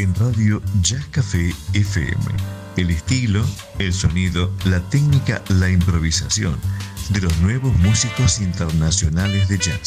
en Radio Jazz Café FM. El estilo, el sonido, la técnica, la improvisación de los nuevos músicos internacionales de jazz.